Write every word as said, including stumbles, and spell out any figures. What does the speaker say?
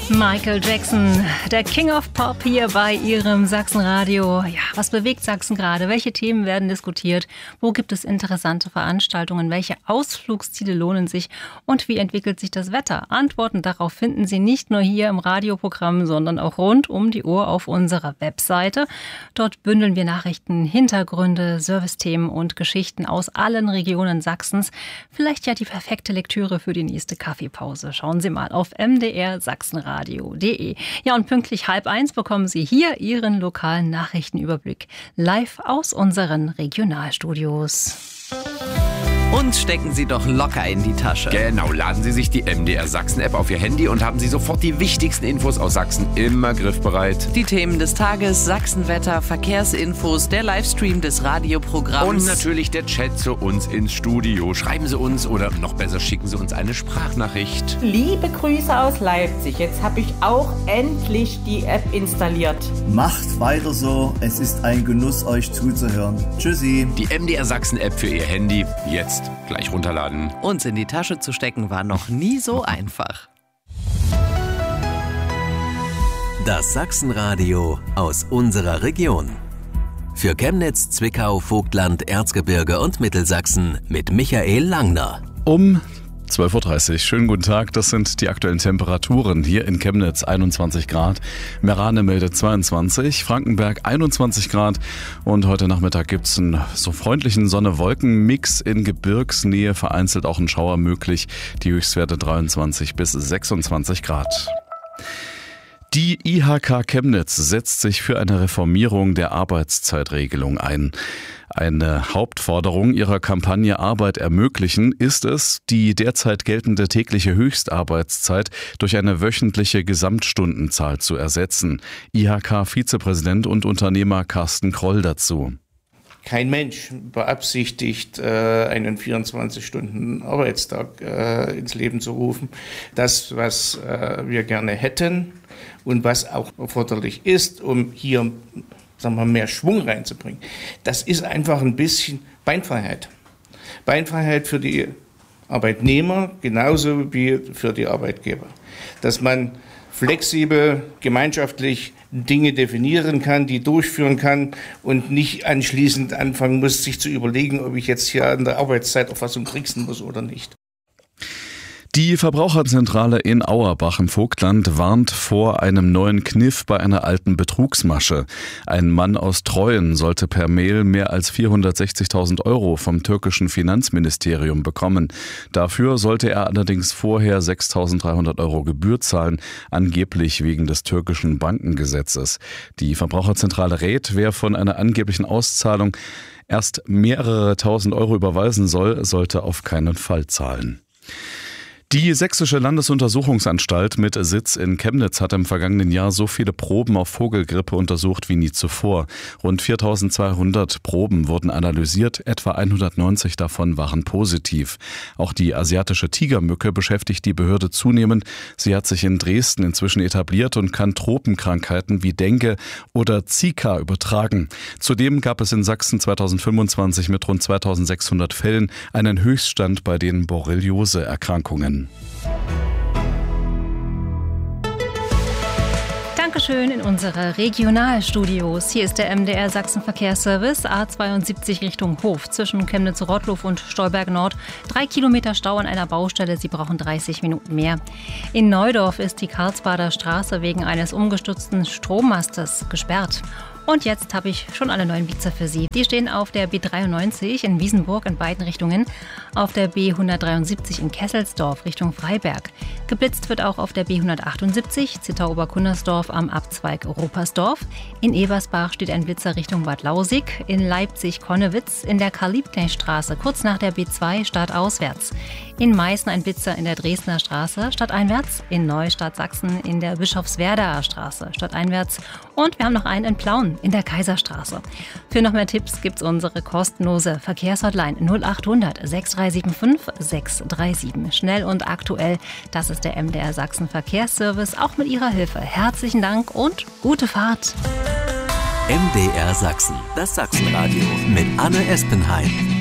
Michael Jackson, der King of Pop hier bei Ihrem Sachsenradio. Ja, was bewegt Sachsen gerade? Welche Themen werden diskutiert? Wo gibt es interessante Veranstaltungen? Welche Ausflugsziele lohnen sich? Und wie entwickelt sich das Wetter? Antworten darauf finden Sie nicht nur hier im Radioprogramm, sondern auch rund um die Uhr auf unserer Webseite. Dort bündeln wir Nachrichten, Hintergründe, Servicethemen und Geschichten aus allen Regionen Sachsens. Vielleicht ja die perfekte Lektüre für die nächste Kaffeepause. Schauen Sie mal auf m d r sachsenradio punkt d e. Ja, und pünktlich halb eins bekommen Sie hier Ihren lokalen Nachrichtenüberblick live aus unseren Regionalstudios. Und stecken Sie doch locker in die Tasche. Genau, laden Sie sich die M D R Sachsen-App auf Ihr Handy und haben Sie sofort die wichtigsten Infos aus Sachsen immer griffbereit. Die Themen des Tages, Sachsenwetter, Verkehrsinfos, der Livestream des Radioprogramms. Und natürlich der Chat zu uns ins Studio. Schreiben Sie uns oder noch besser schicken Sie uns eine Sprachnachricht. Liebe Grüße aus Leipzig. Jetzt habe ich auch endlich die App installiert. Macht weiter so. Es ist ein Genuss, euch zuzuhören. Tschüssi. Die M D R Sachsen-App für Ihr Handy. Jetzt gleich runterladen. Uns in die Tasche zu stecken war noch nie so einfach. Das Sachsenradio aus unserer Region. Für Chemnitz, Zwickau, Vogtland, Erzgebirge und Mittelsachsen mit Michael Langner. Um zwölf Uhr dreißig. Schönen guten Tag. Das sind die aktuellen Temperaturen hier in Chemnitz. einundzwanzig Grad. Merane meldet zweiundzwanzig. Frankenberg einundzwanzig Grad. Und heute Nachmittag gibt es einen so freundlichen Sonne-Wolken-Mix in Gebirgsnähe. Vereinzelt auch ein Schauer möglich. Die Höchstwerte dreiundzwanzig bis sechsundzwanzig Grad. Die I H K Chemnitz setzt sich für eine Reformierung der Arbeitszeitregelung ein. Eine Hauptforderung ihrer Kampagne Arbeit ermöglichen ist es, die derzeit geltende tägliche Höchstarbeitszeit durch eine wöchentliche Gesamtstundenzahl zu ersetzen. I H K-Vizepräsident und Unternehmer Carsten Kroll dazu. Kein Mensch beabsichtigt, einen vierundzwanzig-Stunden-Arbeitstag ins Leben zu rufen. Das, was wir gerne hätten und was auch erforderlich ist, um hier, sagen wir, mehr Schwung reinzubringen, das ist einfach ein bisschen Beinfreiheit. Beinfreiheit für die Arbeitnehmer genauso wie für die Arbeitgeber. Dass man flexibel, gemeinschaftlich Dinge definieren kann, die durchführen kann und nicht anschließend anfangen muss, sich zu überlegen, ob ich jetzt hier an der Arbeitszeiterfassung tricksen muss oder nicht. Die Verbraucherzentrale in Auerbach im Vogtland warnt vor einem neuen Kniff bei einer alten Betrugsmasche. Ein Mann aus Treuen sollte per Mail mehr als vierhundertsechzigtausend Euro vom türkischen Finanzministerium bekommen. Dafür sollte er allerdings vorher sechstausenddreihundert Euro Gebühr zahlen, angeblich wegen des türkischen Bankengesetzes. Die Verbraucherzentrale rät, wer von einer angeblichen Auszahlung erst mehrere tausend Euro überweisen soll, sollte auf keinen Fall zahlen. Die Sächsische Landesuntersuchungsanstalt mit Sitz in Chemnitz hat im vergangenen Jahr so viele Proben auf Vogelgrippe untersucht wie nie zuvor. Rund viertausendzweihundert Proben wurden analysiert, etwa hundertneunzig davon waren positiv. Auch die asiatische Tigermücke beschäftigt die Behörde zunehmend. Sie hat sich in Dresden inzwischen etabliert und kann Tropenkrankheiten wie Dengue oder Zika übertragen. Zudem gab es in Sachsen zweitausendfünfundzwanzig mit rund zweitausendsechshundert Fällen einen Höchststand bei den Borreliose-Erkrankungen. Dankeschön in unsere Regionalstudios. Hier ist der M D R Sachsen-Verkehrsservice A zweiundsiebzig Richtung Hof zwischen Chemnitz-Rottluff und Stolberg Nord. Drei Kilometer Stau an einer Baustelle. Sie brauchen dreißig Minuten mehr. In Neudorf ist die Karlsbader Straße wegen eines umgestürzten Strommastes gesperrt. Und jetzt habe ich schon alle neuen Blitzer für Sie. Die stehen auf der B dreiundneunzig in Wiesenburg in beiden Richtungen, auf der B hundertdreiundsiebzig in Kesselsdorf Richtung Freiberg. Geblitzt wird auch auf der B hundertachtundsiebzig Zittau-Oberkunnersdorf am Abzweig Rupersdorf. In Ebersbach steht ein Blitzer Richtung Bad Lausig, in Leipzig-Konnewitz in der Karl-Liebknecht-Straße kurz nach der B zwei stadtauswärts. In Meißen ein Blitzer in der Dresdner Straße stadteinwärts, in Neustadt Sachsen in der Bischofswerdaer Straße stadteinwärts und wir haben noch einen in Plauen in der Kaiserstraße. Für noch mehr Tipps gibt's unsere kostenlose Verkehrshotline null achthundert sechs drei sieben fünf sechs drei sieben. Schnell und aktuell, das ist der M D R Sachsen Verkehrsservice, auch mit Ihrer Hilfe. Herzlichen Dank und gute Fahrt. M D R Sachsen, das Sachsenradio mit Anne Espenheim.